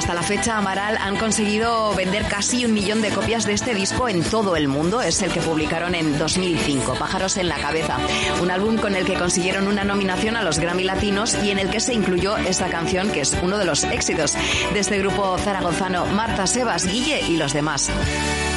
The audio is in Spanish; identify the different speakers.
Speaker 1: Hasta la fecha, Amaral han conseguido vender casi 1 millón de copias de este disco en todo el mundo. Es el que publicaron en 2005, Pájaros en la cabeza. Un álbum con el que consiguieron una nominación a los Grammy Latinos y en el que se incluyó esta canción, que es uno de los éxitos de este grupo zaragozano, Marta, Sebas, Guille y los demás.